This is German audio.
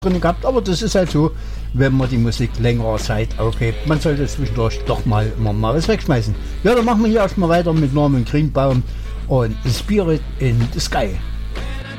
drin gehabt, aber das ist halt so, wenn man die Musik längere Zeit aufhebt. Man sollte zwischendurch doch mal immer mal was wegschmeißen. Ja, dann machen wir hier erstmal weiter mit Norman Greenbaum und Spirit in the Sky.